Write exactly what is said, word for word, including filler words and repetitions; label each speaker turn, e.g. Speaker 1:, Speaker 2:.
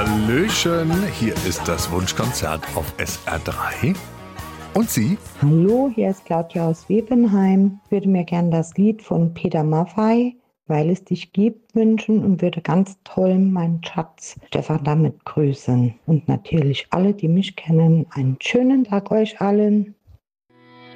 Speaker 1: Hallöchen, hier ist das Wunschkonzert auf S R drei. Und Sie?
Speaker 2: Hallo, hier ist Claudia aus Webenheim. Ich würde mir gerne das Lied von Peter Maffay, Weil es dich gibt, wünschen und würde ganz toll meinen Schatz Stefan damit grüßen. Und natürlich alle, die mich kennen, einen schönen Tag euch allen.